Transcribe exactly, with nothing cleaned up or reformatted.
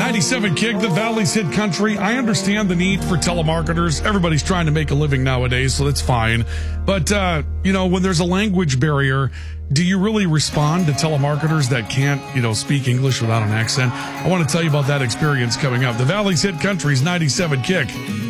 ninety-seven Kick, the Valley's hit country. I understand the need for telemarketers. Everybody's trying to make a living nowadays, so that's fine. But, uh, you know, when there's a language barrier, do you really respond to telemarketers that can't, you know, speak English without an accent? I want to tell you about that experience coming up. The Valley's hit country's ninety-seven Kick.